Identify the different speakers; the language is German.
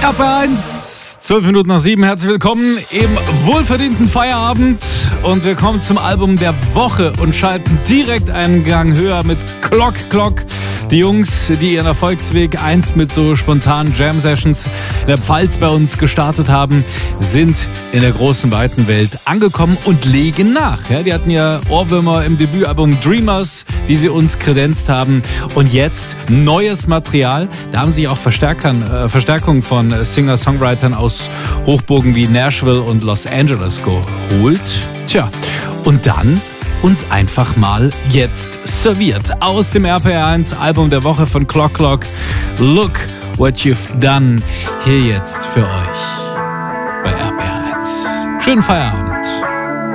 Speaker 1: RPR1, 12 Minuten nach 7, herzlich willkommen im wohlverdienten Feierabend und wir kommen zum Album der Woche und schalten direkt einen Gang höher mit Clock. Die Jungs, die ihren Erfolgsweg einst mit so spontanen Jam-Sessions in der Pfalz bei uns gestartet haben, sind in der großen, weiten Welt angekommen und legen nach. Ja, die hatten ja Ohrwürmer im Debütalbum Dreamers, die sie uns kredenzt haben. Und jetzt neues Material. Da haben sich auch Verstärkung von Singer-Songwritern aus Hochburgen wie Nashville und Los Angeles geholt. Tja, und dann uns einfach mal jetzt serviert. Aus dem RPR1 Album der Woche von Clock. Look what you've done. Hier jetzt für euch bei RPR1. Schönen Feierabend.